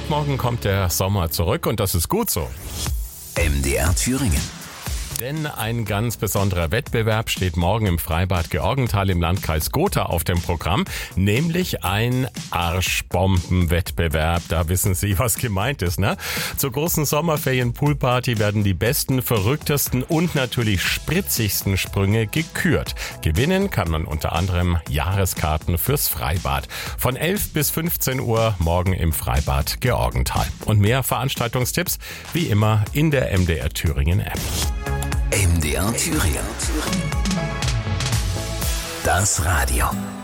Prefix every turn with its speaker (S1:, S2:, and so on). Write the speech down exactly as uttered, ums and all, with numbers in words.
S1: Ab morgen kommt der Sommer zurück und das ist gut so.
S2: M D R Thüringen.
S1: Denn ein ganz besonderer Wettbewerb steht morgen im Freibad Georgenthal im Landkreis Gotha auf dem Programm, nämlich ein Arschbombenwettbewerb. Da wissen Sie, was gemeint ist, ne? Zur großen Sommerferien-Poolparty werden die besten, verrücktesten und natürlich spritzigsten Sprünge gekürt. Gewinnen kann man unter anderem Jahreskarten fürs Freibad. Von elf bis fünfzehn Uhr morgen im Freibad Georgenthal. Und mehr Veranstaltungstipps wie immer in der M D R Thüringen App.
S2: M D R Thüringen. Das Radio.